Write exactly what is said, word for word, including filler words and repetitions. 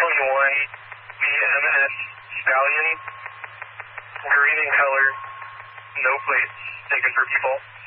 one B M S Stallion, green in color, no plates, taken for people.